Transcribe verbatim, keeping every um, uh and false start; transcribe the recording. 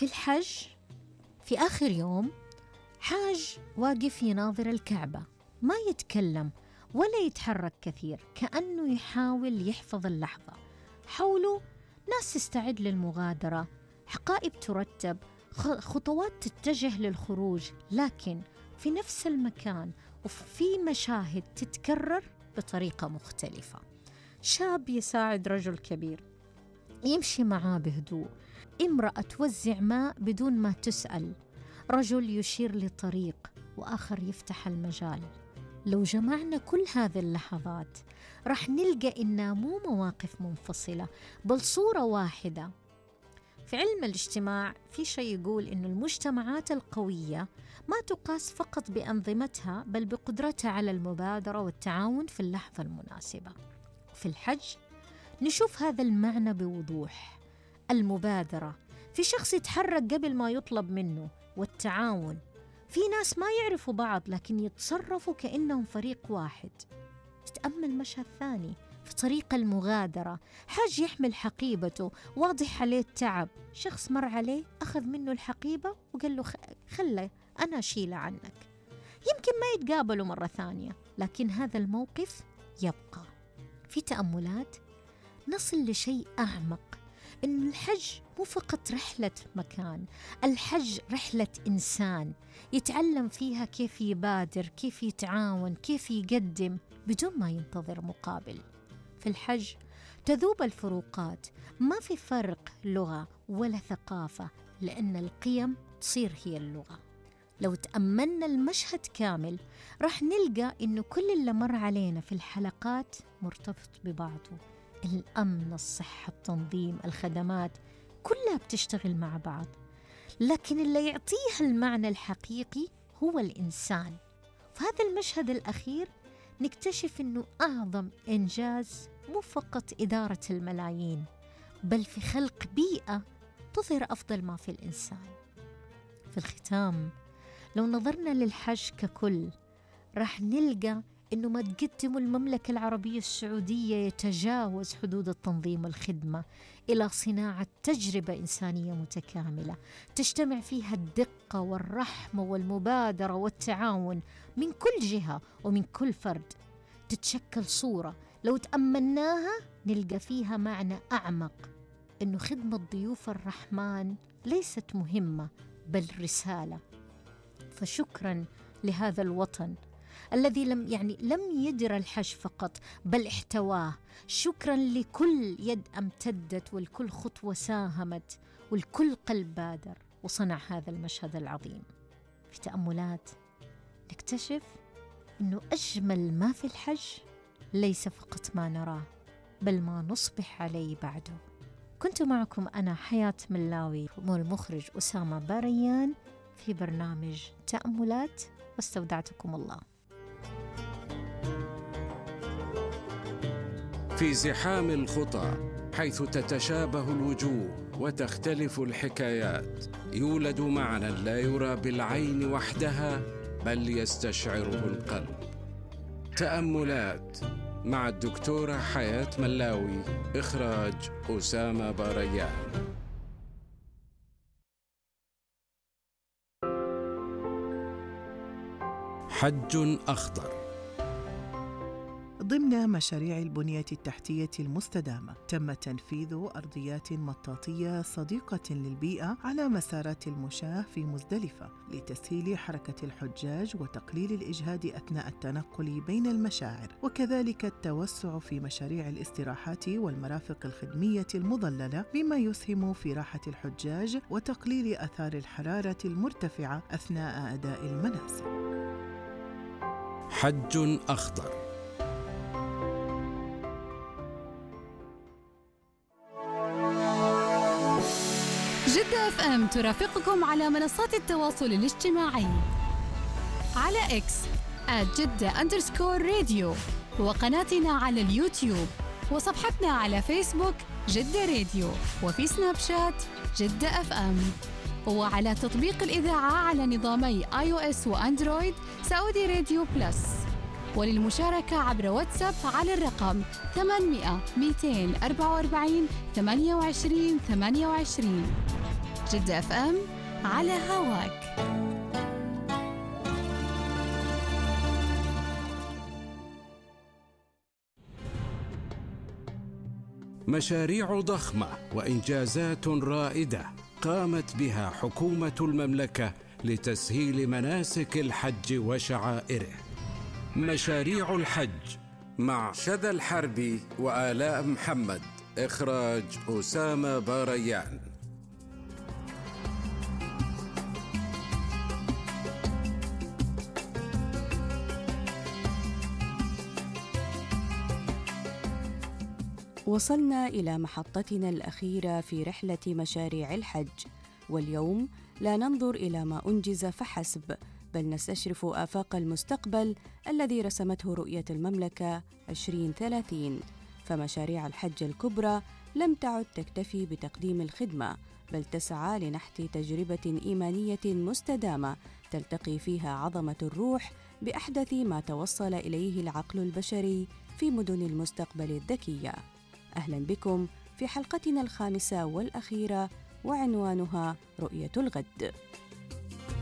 في الحج في آخر يوم حاج واقف يناظر الكعبة، ما يتكلم ولا يتحرك كثير، كأنه يحاول يحفظ اللحظة. حوله ناس تستعد للمغادرة، حقائب ترتب، خطوات تتجه للخروج، لكن في نفس المكان وفي مشاهد تتكرر بطريقة مختلفة. شاب يساعد رجل كبير، يمشي معاه بهدوء، امرأة توزع ماء بدون ما تسأل، رجل يشير لطريق وآخر يفتح المجال. لو جمعنا كل هذه اللحظات رح نلقى إنها مو مواقف منفصلة بل صورة واحدة. في علم الاجتماع في شيء يقول إن المجتمعات القوية ما تقاس فقط بأنظمتها بل بقدرتها على المبادرة والتعاون في اللحظة المناسبة. في الحج نشوف هذا المعنى بوضوح، المبادرة، في شخص يتحرك قبل ما يطلب منه، والتعاون، في ناس ما يعرفوا بعض لكن يتصرفوا كأنهم فريق واحد. تتأمل مشهد ثاني في طريق المغادرة، حاج يحمل حقيبته، واضح عليه التعب، شخص مر عليه أخذ منه الحقيبة وقال له خله أنا أشيل عنك. يمكن ما يتقابلوا مرة ثانية، لكن هذا الموقف يبقى. في تأملات نصل لشيء أعمق، إن الحج مو فقط رحلة مكان، الحج رحلة إنسان يتعلم فيها كيف يبادر، كيف يتعاون، كيف يقدم بدون ما ينتظر مقابل. في الحج تذوب الفروقات، ما في فرق لغة ولا ثقافة، لأن القيم تصير هي اللغة. لو تأملنا المشهد كامل راح نلقى إنه كل اللي مر علينا في الحلقات مرتبط ببعضه، الأمن، الصحة، التنظيم، الخدمات، كلها بتشتغل مع بعض، لكن اللي يعطيها المعنى الحقيقي هو الإنسان. في هذا المشهد الأخير نكتشف أنه أعظم إنجاز مو فقط إدارة الملايين، بل في خلق بيئة تظهر أفضل ما في الإنسان. في الختام لو نظرنا للحج ككل راح نلقى إنه ما تقدم المملكة العربية السعودية يتجاوز حدود التنظيم والخدمة إلى صناعة تجربة إنسانية متكاملة تجتمع فيها الدقة والرحمة والمبادرة والتعاون من كل جهة ومن كل فرد. تتشكل صورة لو تأملناها نلقى فيها معنى أعمق، إنه خدمة ضيوف الرحمن ليست مهمة بل رسالة. فشكرا لهذا الوطن الذي لم يعني لم يدر الحج فقط بل احتواه. شكرا لكل يد امتدت والكل خطوة ساهمت والكل قلب بادر وصنع هذا المشهد العظيم. في تأملات نكتشف أنه أجمل ما في الحج ليس فقط ما نراه بل ما نصبح عليه بعده. كنت معكم أنا حياة ملاوي والمخرج أسامة باريان في برنامج تأملات، واستودعتكم الله. في زحام الخطى حيث تتشابه الوجوه وتختلف الحكايات، يولد معنى لا يرى بالعين وحدها بل يستشعره القلب. تأملات مع الدكتورة حياة ملاوي، إخراج أسامة باريان. حج أخضر. ضمن مشاريع البنية التحتية المستدامة تم تنفيذ أرضيات مطاطية صديقة للبيئة على مسارات المشاة في مزدلفة لتسهيل حركة الحجاج وتقليل الإجهاد أثناء التنقل بين المشاعر، وكذلك التوسع في مشاريع الاستراحات والمرافق الخدمية المظللة مما يسهم في راحة الحجاج وتقليل آثار الحرارة المرتفعة أثناء أداء المناسك. حج أخضر. جدة اف ام ترافقكم على منصات التواصل الاجتماعي على اكس آت جدة أندرسكور راديو، وقناتنا على اليوتيوب، وصفحتنا على فيسبوك جدة راديو، وفي سناب شات جدة اف ام، وعلى تطبيق الإذاعة على نظامي آي أو إس وأندرويد سعودي راديو بلس. وللمشاركة عبر واتساب على الرقم ثمانمائة مئتين وأربعة وأربعين ثمانية وعشرين ثمانية وعشرين. جدة اف ام على هواك. مشاريع ضخمة وإنجازات رائدة قامت بها حكومة المملكة لتسهيل مناسك الحج وشعائره. مشاريع الحج مع شذى الحربي وآلاء محمد، إخراج أسامة باريان. وصلنا إلى محطتنا الأخيرة في رحلة مشاريع الحج، واليوم لا ننظر إلى ما أنجز فحسب، بل نستشرف آفاق المستقبل الذي رسمته رؤية المملكة عشرين ثلاثين. فمشاريع الحج الكبرى لم تعد تكتفي بتقديم الخدمة، بل تسعى لنحت تجربة إيمانية مستدامة تلتقي فيها عظمة الروح بأحدث ما توصل إليه العقل البشري في مدن المستقبل الذكية. أهلا بكم في حلقتنا الخامسة والأخيرة، وعنوانها رؤية الغد.